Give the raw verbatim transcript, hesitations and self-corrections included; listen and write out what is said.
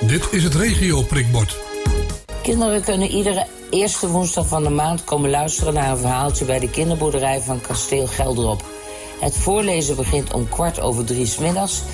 Dit is het regio prikbord. Kinderen kunnen iedere eerste woensdag van de maand komen luisteren naar een verhaaltje bij de kinderboerderij van Kasteel Geldrop. Het voorlezen begint om kwart over drie 's middags